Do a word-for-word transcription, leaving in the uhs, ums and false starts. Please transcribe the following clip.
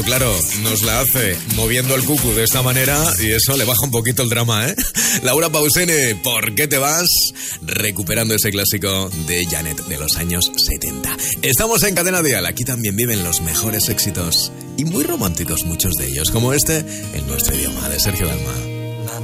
Claro, nos la hace moviendo el cucu de esta manera y eso le baja un poquito el drama, ¿eh? Laura Pausini, ¿por qué te vas? Recuperando ese clásico de Janet de los años setenta. Estamos en Cadena Dial, aquí también viven los mejores éxitos y muy románticos muchos de ellos, como este en nuestro idioma, de Sergio Dalma.